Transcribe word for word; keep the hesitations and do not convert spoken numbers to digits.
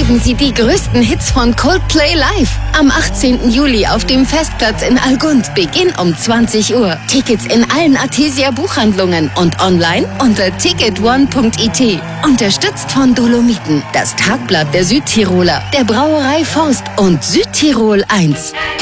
erleben Sie die größten Hits von Coldplay live. Am achtzehnten Juli auf dem Festplatz in Algund. Beginn um zwanzig Uhr. Tickets in allen Artesia Buchhandlungen und online unter ticket one punkt i t. Unterstützt von Dolomiten, das Tagblatt der Südtiroler, der Brauerei Faust und Südtirol eins.